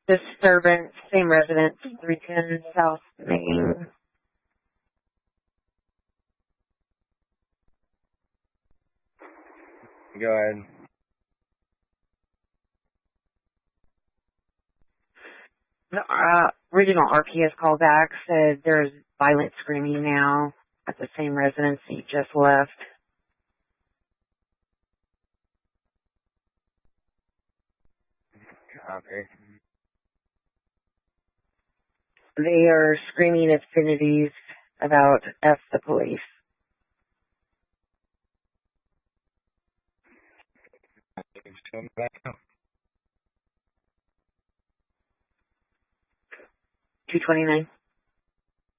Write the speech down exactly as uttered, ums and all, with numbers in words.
Disturbance, same residence, three ten South Main. Go ahead. The uh, regional R P S called back, said there's violent screaming now at the same residence he just left. Copy. They are screaming obscenities about F the police. two twenty-nine.